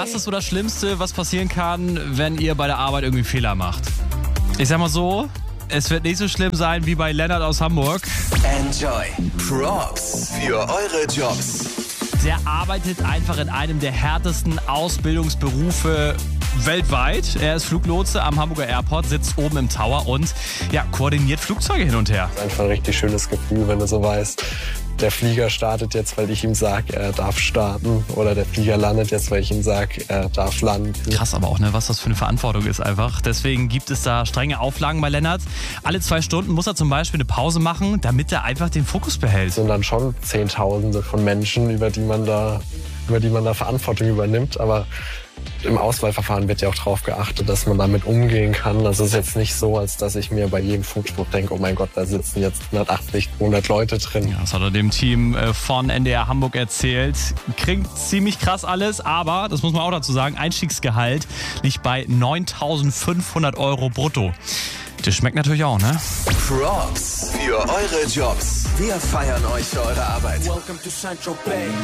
Was ist so das Schlimmste, was passieren kann, wenn ihr bei der Arbeit irgendwie Fehler macht? Ich sag mal so, es wird nicht so schlimm sein wie bei Lennart aus Hamburg. Enjoy. Props für eure Jobs. Der arbeitet einfach in einem der härtesten Ausbildungsberufe weltweit. Er ist Fluglotse am Hamburger Airport, sitzt oben im Tower und koordiniert Flugzeuge hin und her. Das ist einfach ein richtig schönes Gefühl, wenn du so weißt, der Flieger startet jetzt, weil ich ihm sage, er darf starten. Oder der Flieger landet jetzt, weil ich ihm sage, er darf landen. Krass aber auch, ne, was das für eine Verantwortung ist einfach. Deswegen gibt es da strenge Auflagen bei Lennart. Alle 2 Stunden muss er zum Beispiel eine Pause machen, damit er einfach den Fokus behält. Es sind dann schon Zehntausende von Menschen, über die man da Verantwortung übernimmt. Aber im Auswahlverfahren wird ja auch darauf geachtet, dass man damit umgehen kann. Das ist jetzt nicht so, als dass ich mir bei jedem Funkspruch denke, oh mein Gott, da sitzen jetzt 180, 200 Leute drin. Ja, das hat er dem Team von NDR Hamburg erzählt. Klingt ziemlich krass alles, aber, das muss man auch dazu sagen, Einstiegsgehalt liegt bei 9.500 € brutto. Das schmeckt natürlich auch, ne? Props für eure Jobs. Wir feiern euch für eure Arbeit. Welcome to Central Bay.